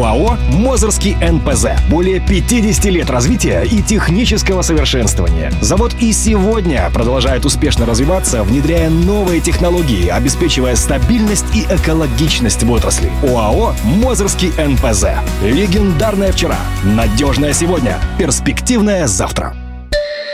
ОАО «Мозырский НПЗ». Более 50 лет развития и технического совершенствования. Завод и сегодня продолжает успешно развиваться, внедряя новые технологии, обеспечивая стабильность и экологичность в отрасли. ОАО «Мозырский НПЗ». Легендарное вчера, надежное сегодня, перспективное завтра.